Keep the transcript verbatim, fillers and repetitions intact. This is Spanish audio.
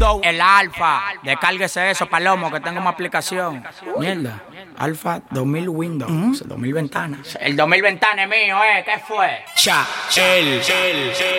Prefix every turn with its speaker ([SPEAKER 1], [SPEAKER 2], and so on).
[SPEAKER 1] Windows, el Alfa. Descárguese eso, Palomo, que tengo una aplicación. Mierda. Alfa dos mil Windows, ¿Mm? dos mil ventanas. El dos mil ventanas es mío, ¿eh? ¿Qué fue?
[SPEAKER 2] Cha, el, el, el.